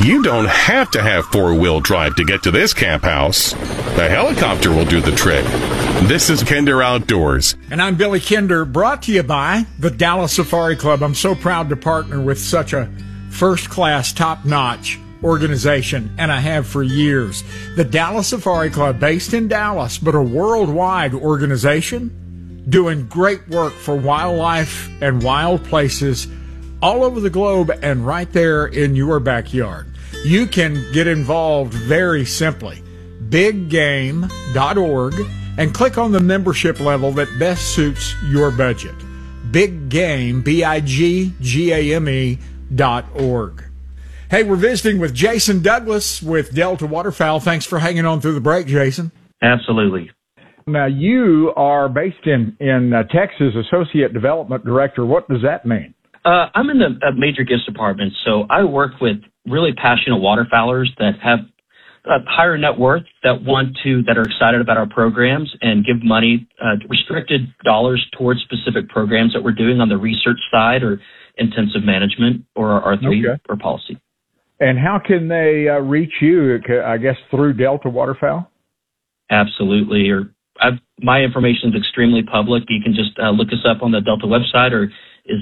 You don't have to have four-wheel drive to get to this camp house. The helicopter will do the trick. This is Kinder Outdoors. And I'm Billy Kinder, brought to you by the Dallas Safari Club. I'm so proud to partner with such a first-class, top-notch organization, and I have for years. The Dallas Safari Club, based in Dallas, but a worldwide organization doing great work for wildlife and wild places all over the globe and right there in your backyard. You can get involved very simply. BigGame.org and click on the membership level that best suits your budget. BigGame, BigGame.org. Hey, we're visiting with Jason Douglas with Delta Waterfowl. Thanks for hanging on through the break, Jason. Absolutely. Now, you are based in Texas, Associate Development Director. What does that mean? I'm in the major gifts department, so I work with really passionate waterfowlers that have a higher net worth that are excited about our programs and give money, restricted dollars towards specific programs that we're doing on the research side or intensive management or our R3 or policy. And how can they reach you? I guess through Delta Waterfowl? Absolutely. My information is extremely public. You can just look us up on the Delta website, or is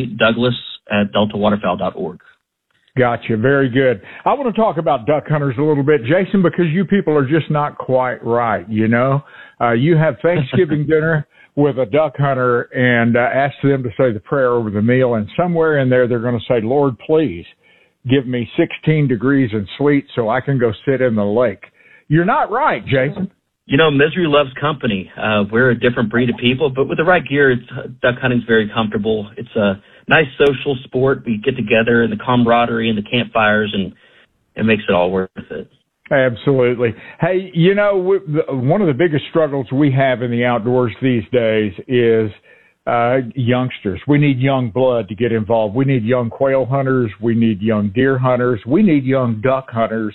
jdouglas@deltawaterfowl.org. Gotcha. Very good. I want to talk about duck hunters a little bit, Jason, because you people are just not quite right. You know, you have Thanksgiving dinner with a duck hunter and ask them to say the prayer over the meal, and somewhere in there they're going to say, Lord, please give me 16 degrees and sleet so I can go sit in the lake. You're not right, Jason. You know, misery loves company. We're a different breed of people, but with the right gear, duck hunting's very comfortable. It's a nice social sport. We get together and the camaraderie and the campfires, and it makes it all worth it. Absolutely. Hey, you know, one of the biggest struggles we have in the outdoors these days is youngsters. We need young blood to get involved. We need young quail hunters. We need young deer hunters. We need young duck hunters.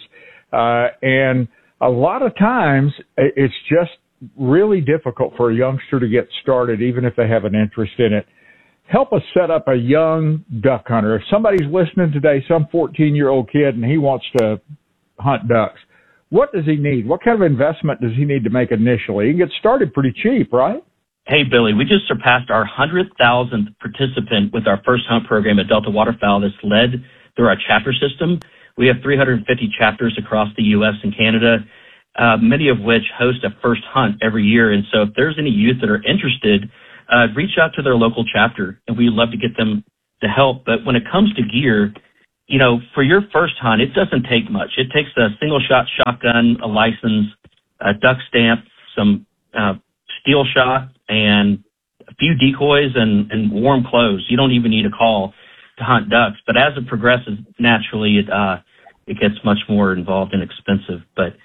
And a lot of times it's just really difficult for a youngster to get started, even if they have an interest in it. Help us set up a young duck hunter. If somebody's listening today, some 14-year-old kid, and he wants to hunt ducks, what does he need? What kind of investment does he need to make initially? He can get started pretty cheap, right? Hey, Billy, we just surpassed our 100,000th participant with our first hunt program at Delta Waterfowl that's led through our chapter system. We have 350 chapters across the U.S. and Canada, many of which host a first hunt every year. And so if there's any youth that are interested, reach out to their local chapter, and we'd love to get them to help. But when it comes to gear, you know, for your first hunt, it doesn't take much. It takes a single-shot shotgun, a license, a duck stamp, some steel shot, and a few decoys and warm clothes. You don't even need a call to hunt ducks. But as it progresses, naturally, it gets much more involved and expensive. But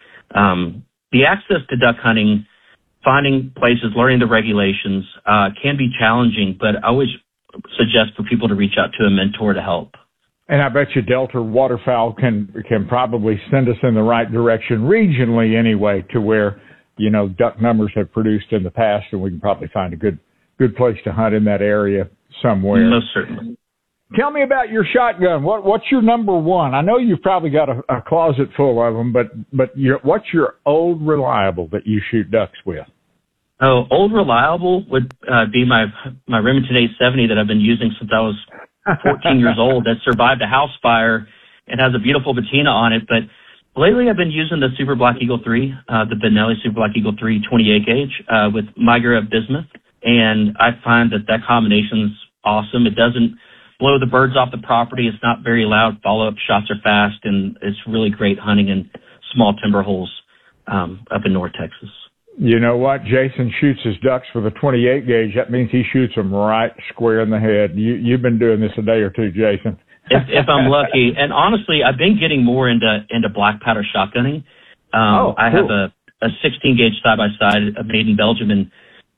the access to duck hunting, finding places, learning the regulations can be challenging, but I always suggest for people to reach out to a mentor to help. And I bet you Delta Waterfowl can probably send us in the right direction regionally anyway, to where, you know, duck numbers have produced in the past, and we can probably find a good place to hunt in that area somewhere. Most certainly. Tell me about your shotgun. What's your number one? I know you've probably got a closet full of them, but what's your old reliable that you shoot ducks with? Oh, old reliable would be my Remington 870 that I've been using since I was 14 years old, that survived a house fire and has a beautiful patina on it. But lately I've been using the Super Black Eagle 3, the Benelli Super Black Eagle 3 28 gauge with Migra of bismuth. And I find that combination's awesome. It doesn't blow the birds off the property. It's not very loud. Follow-up shots are fast, and it's really great hunting in small timber holes up in North Texas. You know what? Jason shoots his ducks with a 28 gauge. That means he shoots them right square in the head. You've been doing this a day or two, Jason. if I'm lucky. And honestly, I've been getting more into black powder shotgunning. Cool. I have a 16 gauge side-by-side made in Belgium in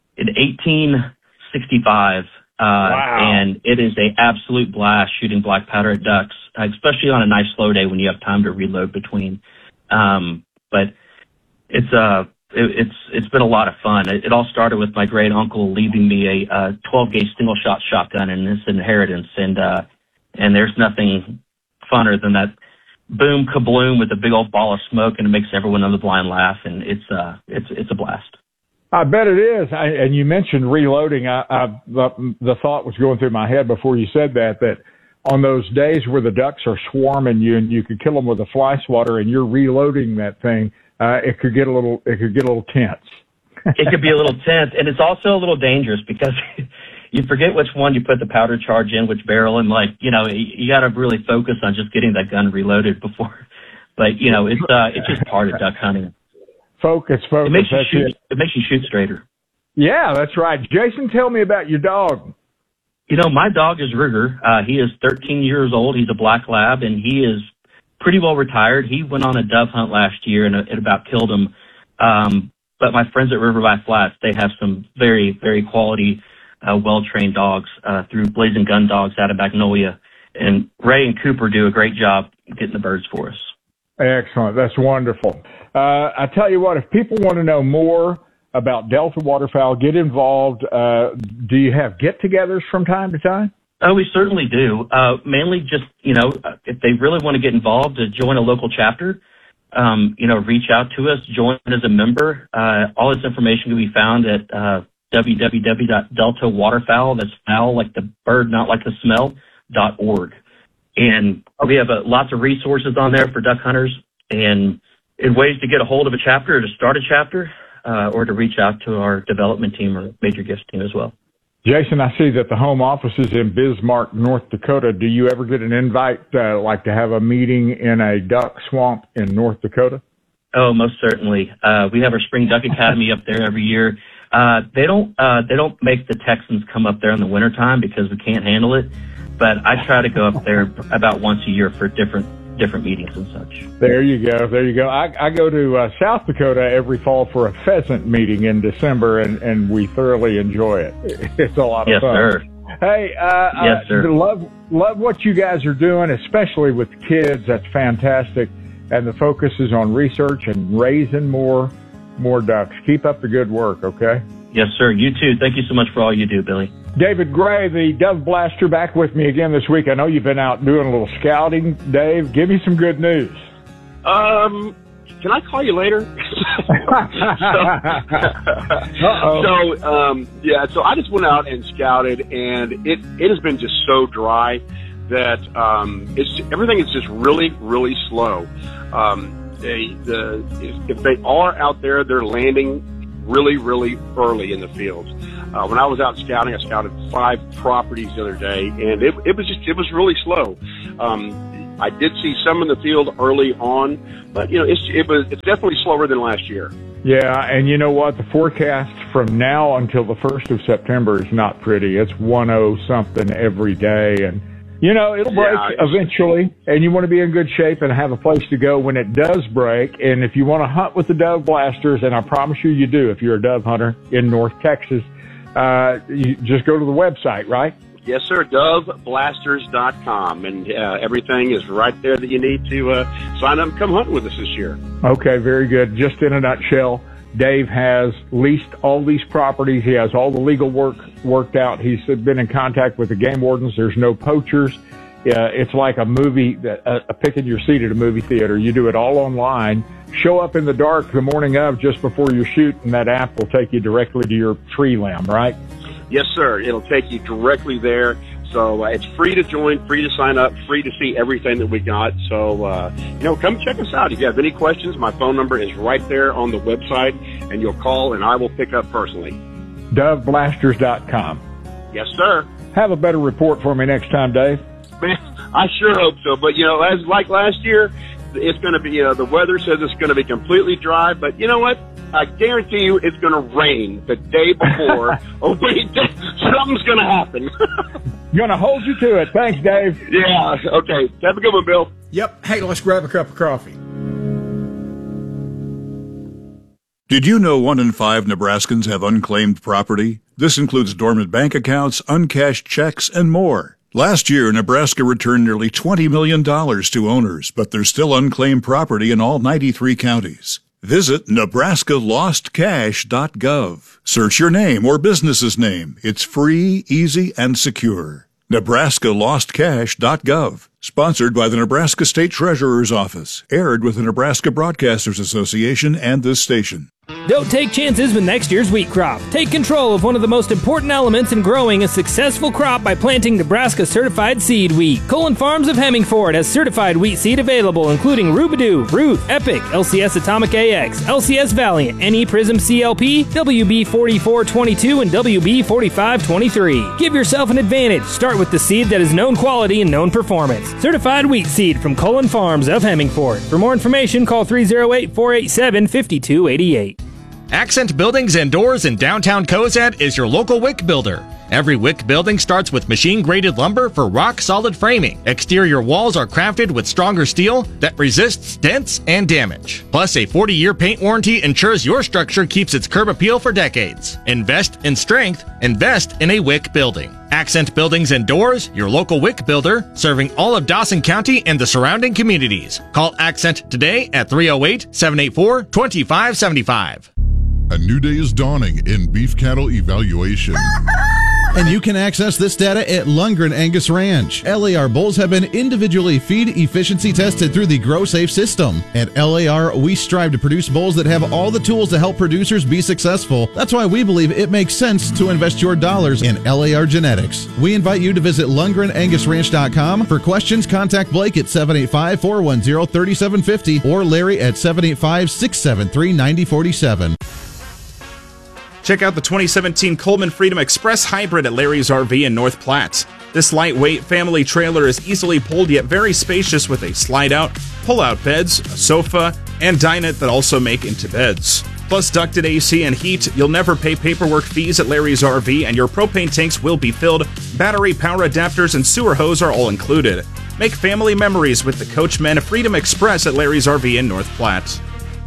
1865. Wow. And it is a absolute blast shooting black powder at ducks, especially on a nice slow day when you have time to reload between. But it's been a lot of fun. It all started with my great uncle leaving me a 12 gauge single shot shotgun in his inheritance. And there's nothing funner than that boom, kabloom with a big old ball of smoke, and it makes everyone on the blind laugh, and it's a blast. I bet it is. And you mentioned reloading. The thought was going through my head before you said that on those days where the ducks are swarming you and you could kill them with a fly swatter and you're reloading that thing, it could get a little tense. It could be a little tense, and it's also a little dangerous because you forget which one you put the powder charge in, which barrel, and you got to really focus on just getting that gun reloaded before. But it's just part of duck hunting. Focus. It makes you shoot straighter. Yeah, that's right. Jason, tell me about your dog. My dog is Ruger. He is 13 years old. He's a black lab, and he is pretty well retired. He went on a dove hunt last year, and it about killed him. But my friends at Riverby Flats, they have some very, very quality, well-trained dogs through Blazing Gun Dogs out of Magnolia. And Ray and Cooper do a great job getting the birds for us. Excellent. That's wonderful. I tell you what, if people want to know more about Delta Waterfowl, get involved. Do you have get-togethers from time to time? Oh, we certainly do. Mainly just, if they really want to get involved, to join a local chapter, reach out to us, join as a member. All this information can be found at www.deltawaterfowl, that's fowl like the bird, not like the smell, .org. And we have lots of resources on there for duck hunters and ways to get a hold of a chapter or to start a chapter or to reach out to our development team or major gifts team as well. Jason, I see that the home office is in Bismarck, North Dakota. Do you ever get an invite, like to have a meeting in a duck swamp in North Dakota? Oh, most certainly. We have our Spring Duck Academy up there every year. They don't make the Texans come up there in the wintertime because we can't handle it. But I try to go up there about once a year for different meetings and such. There you go. I go to South Dakota every fall for a pheasant meeting in December, and we thoroughly enjoy it. It's a lot of fun. Yes, sir. Hey, yes, sir. Love what you guys are doing, especially with kids. That's fantastic. And the focus is on research and raising more ducks. Keep up the good work, okay? Yes, sir. You too. Thank you so much for all you do, Billy. David Gray, the Dove Blaster, back with me again this week. I know you've been out doing a little scouting. Dave, give me some good news. Can I call you later? So I just went out and scouted, and it has been just so dry that everything is just really, really slow. If they are out there, they're landing really, really early in the fields. When I was out scouting, I scouted 5 properties the other day, and it was really slow. I did see some in the field early on, but it's definitely slower than last year. Yeah, and you know what? The forecast from now until the 1st of September is not pretty. It's 10 something every day, and it'll break eventually, and you want to be in good shape and have a place to go when it does break. And if you want to hunt with the Dove Blasters, and I promise you do if you're a dove hunter in North Texas, you just go to the website, right? Yes, sir, doveblasters.com, and everything is right there that you need to sign up and come hunt with us this year. Okay, very good. Just in a nutshell, Dave has leased all these properties. He has all the legal work worked out. He's been in contact with the game wardens. There's no poachers. It's like a movie, a picking your seat at a movie theater. You do it all online. Show up in the dark the morning of, just before you shoot, and that app will take you directly to your tree limb, right? Yes, sir. It'll take you directly there. So it's free to join, free to sign up, free to see everything that we got. So, come check us out. If you have any questions, my phone number is right there on the website, and you'll call, and I will pick up personally. DoveBlasters.com. Yes, sir. Have a better report for me next time, Dave. Man, I sure hope so. But, as like last year, it's going to be, the weather says it's going to be completely dry. But you know what? I guarantee you it's going to rain the day before. Something's going to happen. Going to hold you to it. Thanks, Dave. Yeah, okay. Have a good one, Bill. Yep. Hey, let's grab a cup of coffee. Did you know 1 in 5 Nebraskans have unclaimed property? This includes dormant bank accounts, uncashed checks, and more. Last year, Nebraska returned nearly $20 million to owners, but there's still unclaimed property in all 93 counties. Visit NebraskaLostCash.gov. Search your name or business's name. It's free, easy, and secure. NebraskaLostCash.gov. Sponsored by the Nebraska State Treasurer's Office. Aired with the Nebraska Broadcasters Association and this station. Don't take chances with next year's wheat crop. Take control of one of the most important elements in growing a successful crop by planting Nebraska certified seed wheat. Cullen Farms of Hemmingford has certified wheat seed available, including Rubidoo, Ruth, Epic, LCS Atomic AX, LCS Valiant, NE Prism CLP, WB 4422, and WB 4523. Give yourself an advantage. Start with the seed that is known quality and known performance. Certified wheat seed from Cullen Farms of Hemmingford. For more information, call 308-487-5288. Accent Buildings and Doors in downtown Cozad is your local WIC builder. Every WIC building starts with machine-graded lumber for rock-solid framing. Exterior walls are crafted with stronger steel that resists dents and damage. Plus, a 40-year paint warranty ensures your structure keeps its curb appeal for decades. Invest in strength. Invest in a WIC building. Accent Buildings and Doors, your local WIC builder, serving all of Dawson County and the surrounding communities. Call Accent today at 308-784-2575. A new day is dawning in beef cattle evaluation. And you can access this data at Lundgren Angus Ranch. LAR bulls have been individually feed efficiency tested through the GrowSafe system. At LAR, we strive to produce bulls that have all the tools to help producers be successful. That's why we believe it makes sense to invest your dollars in LAR genetics. We invite you to visit LundgrenAngusRanch.com. For questions, contact Blake at 785-410-3750 or Larry at 785-673-9047. Check out the 2017 Coleman Freedom Express Hybrid at Larry's RV in North Platte. This lightweight family trailer is easily pulled yet very spacious with a slide-out, pull-out beds, a sofa, and dinette that also make into beds. Plus ducted AC and heat, you'll never pay paperwork fees at Larry's RV, and your propane tanks will be filled. Battery, power adapters, and sewer hose are all included. Make family memories with the Coachmen Freedom Express at Larry's RV in North Platte.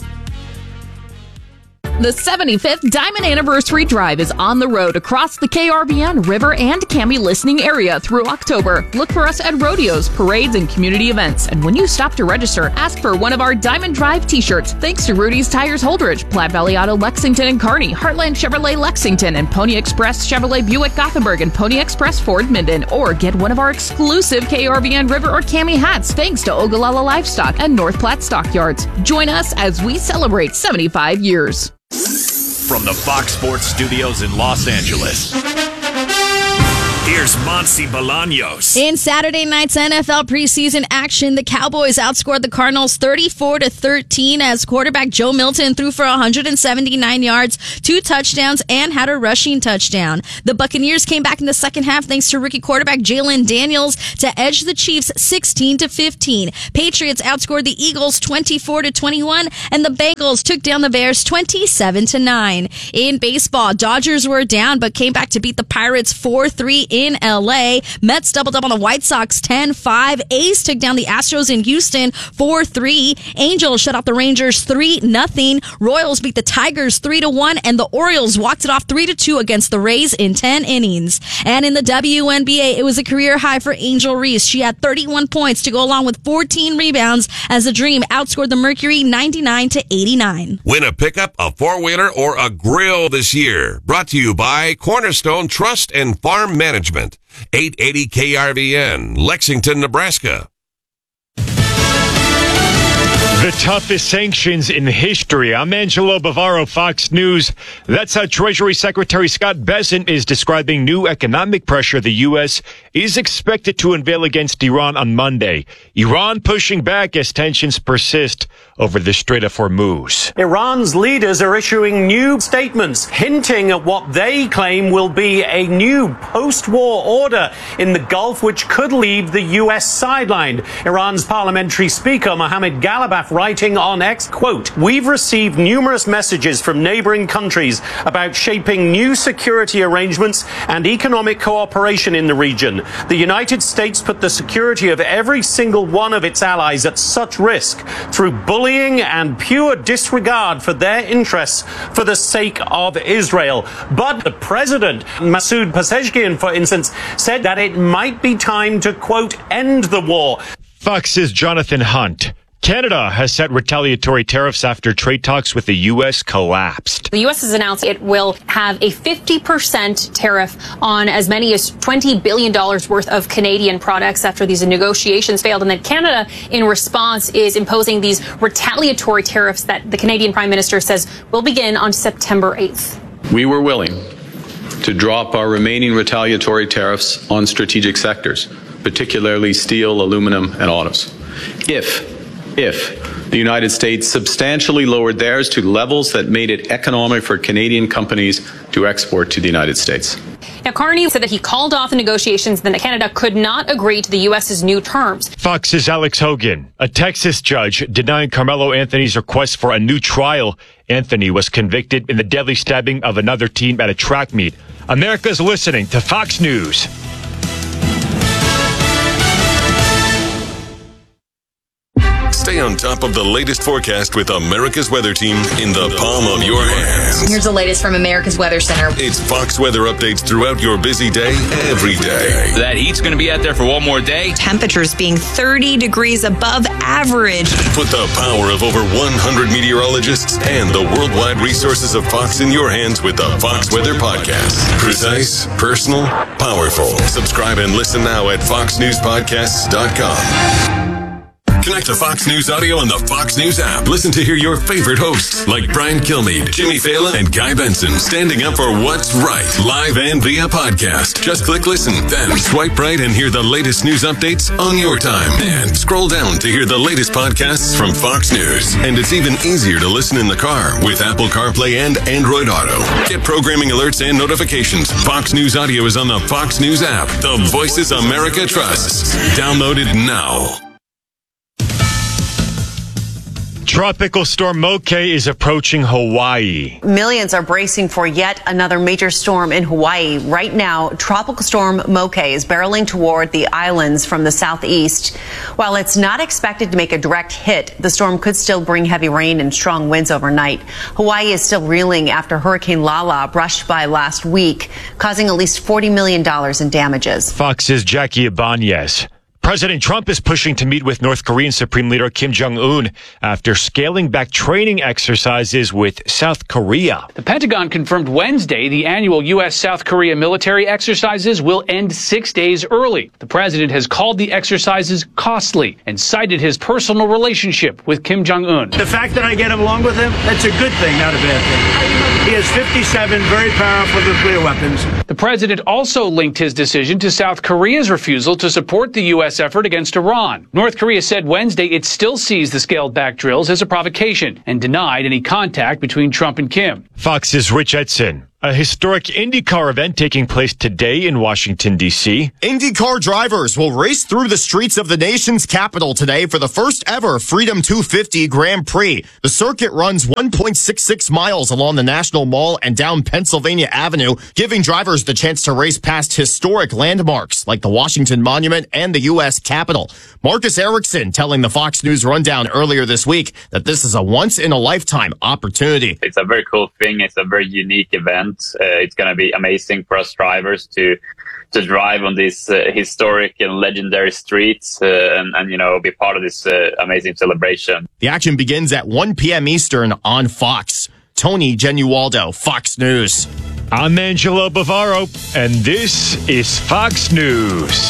The 75th Diamond Anniversary Drive is on the road across the KRBN, River, and Cami listening area through October. Look for us at rodeos, parades, and community events. And when you stop to register, ask for one of our Diamond Drive t-shirts. Thanks to Rudy's Tires Holdridge, Platte Valley Auto Lexington and Kearney, Heartland Chevrolet Lexington, and Pony Express Chevrolet Buick Gothenburg, and Pony Express Ford Minden. Or get one of our exclusive KRBN River or Cami hats thanks to Ogallala Livestock and North Platte Stockyards. Join us as we celebrate 75 years. From the Fox Sports Studios in Los Angeles, here's Monty Bolaños. In Saturday night's NFL preseason action, the Cowboys outscored the Cardinals 34-13 as quarterback Joe Milton threw for 179 yards, 2 touchdowns, and had a rushing touchdown. The Buccaneers came back in the second half thanks to rookie quarterback Jalen Daniels to edge the Chiefs 16-15. Patriots outscored the Eagles 24-21, and the Bengals took down the Bears 27-9. In baseball, Dodgers were down but came back to beat the Pirates 4-3 in LA. Mets doubled up on the White Sox 10-5. A's took down the Astros in Houston 4-3. Angels shut out the Rangers 3-0. Royals beat the Tigers 3-1, and the Orioles walked it off 3-2 against the Rays in 10 innings. And in the WNBA, it was a career high for Angel Reese. She had 31 points to go along with 14 rebounds as the Dream outscored the Mercury 99-89. Win a pickup, a four-wheeler, or a grill this year. Brought to you by Cornerstone Trust and Farm Management. 880 KRVN, Lexington, Nebraska. The toughest sanctions in history. I'm Angelo Bavaro, Fox News. That's how Treasury Secretary Scott Bessent is describing new economic pressure the U.S. is expected to unveil against Iran on Monday. Iran pushing back as tensions persist over the Strait of Hormuz. Iran's leaders are issuing new statements hinting at what they claim will be a new post-war order in the Gulf, which could leave the U.S. sidelined. Iran's parliamentary speaker, Mohammad Ghalibaf, writing on X, quote, "We've received numerous messages from neighboring countries about shaping new security arrangements and economic cooperation in the region. The United States put the security of every single one of its allies at such risk through bullying and pure disregard for their interests for the sake of Israel." But the president, Masoud Pezeshkian, for instance, said that it might be time to, quote, end the war. Fox's Jonathan Hunt. Canada has set retaliatory tariffs after trade talks with the U.S. collapsed. The U.S. has announced it will have a 50% tariff on as many as $20 billion worth of Canadian products after these negotiations failed. And then Canada, in response, is imposing these retaliatory tariffs that the Canadian Prime Minister says will begin on September 8th. We were willing to drop our remaining retaliatory tariffs on strategic sectors, particularly steel, aluminum, and autos, if the United States substantially lowered theirs to levels that made it economic for Canadian companies to export to the United States. Now, Carney said that he called off the negotiations and that Canada could not agree to the U.S.'s new terms. Fox's Alex Hogan, a Texas judge, denying Carmelo Anthony's request for a new trial. Anthony was convicted in the deadly stabbing of another team at a track meet. America's listening to Fox News. Stay on top of the latest forecast with America's Weather Team in the palm of your hands. Here's the latest from America's Weather Center. It's Fox weather updates throughout your busy day, every day. That heat's going to be out there for one more day. Temperatures being 30 degrees above average. Put the power of over 100 meteorologists and the worldwide resources of Fox in your hands with the Fox Weather Podcast. Precise, personal, powerful. Subscribe and listen now at foxnewspodcasts.com. Connect to Fox News Audio on the Fox News app. Listen to hear your favorite hosts like Brian Kilmeade, Jimmy Fallon, and Guy Benson standing up for what's right, live and via podcast. Just click listen, then swipe right and hear the latest news updates on your time. And scroll down to hear the latest podcasts from Fox News. And it's even easier to listen in the car with Apple CarPlay and Android Auto. Get programming alerts and notifications. Fox News Audio is on the Fox News app. The voices America trusts. Download it now. Tropical storm Moke is approaching Hawaii. Millions are bracing for yet another major storm in Hawaii. Right now, Tropical Storm Moke is barreling toward the islands from the southeast. While it's not expected to make a direct hit, the storm could still bring heavy rain and strong winds overnight. Hawaii is still reeling after Hurricane Lala brushed by last week, causing at least $40 million in damages. Fox's Jackie Ibanez. President Trump is pushing to meet with North Korean Supreme Leader Kim Jong-un after scaling back training exercises with South Korea. The Pentagon confirmed Wednesday the annual U.S.-South Korea military exercises will end 6 days early. The president has called the exercises costly and cited his personal relationship with Kim Jong-un. The fact that I get along with him, that's a good thing, not a bad thing. He has 57 very powerful nuclear weapons. The president also linked his decision to South Korea's refusal to support the U.S. effort against Iran. North Korea said Wednesday it still sees the scaled-back drills as a provocation and denied any contact between Trump and Kim. Fox's Rich Edson. A historic IndyCar event taking place today in Washington, D.C. IndyCar drivers will race through the streets of the nation's capital today for the first ever Freedom 250 Grand Prix. The circuit runs 1.66 miles along the National Mall and down Pennsylvania Avenue, giving drivers the chance to race past historic landmarks like the Washington Monument and the U.S. Capitol. Marcus Erickson telling the Fox News Rundown earlier this week that this is a once-in-a-lifetime opportunity. It's a very cool thing. It's a very unique event. It's going to be amazing for us drivers to drive on these historic and legendary streets and you know, be part of this amazing celebration. The action begins at 1 p.m. Eastern on Fox. Tony Genualdo, Fox News. I'm Angelo Bavaro, and this is Fox News.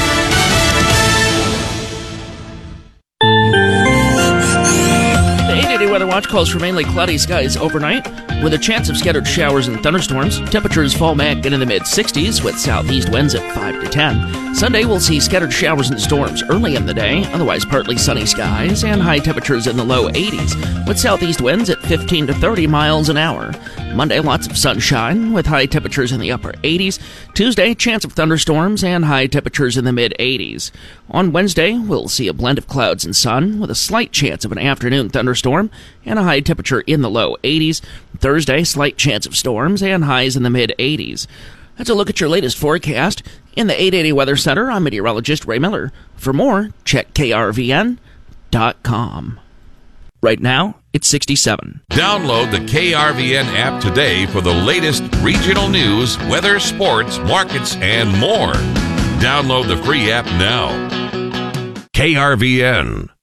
The 880 Weather Watch calls for mainly cloudy skies overnight, with a chance of scattered showers and thunderstorms. Temperatures fall back into the mid-60s with southeast winds at 5 to 10. Sunday we'll see scattered showers and storms early in the day, otherwise partly sunny skies and high temperatures in the low 80s with southeast winds at 15 to 30 miles an hour. Monday lots of sunshine with high temperatures in the upper 80s. Tuesday chance of thunderstorms and high temperatures in the mid-80s. On Wednesday we'll see a blend of clouds and sun with a slight chance of an afternoon thunderstorm and a high temperature in the low 80s. Thursday, slight chance of storms and highs in the mid-80s. That's a look at your latest forecast. In the 880 Weather Center, I'm meteorologist Ray Miller. For more, check krvn.com. Right now, it's 67. Download the KRVN app today for the latest regional news, weather, sports, markets, and more. Download the free app now. KRVN.